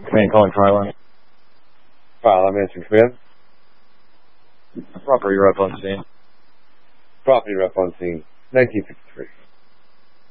Command calling Tri-Line. File, I'm answering command. Property rep on scene. Property rep on scene, 1953.